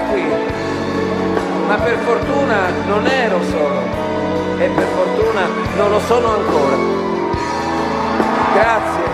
qui, ma per fortuna non ero solo e per fortuna non lo sono ancora. Grazie.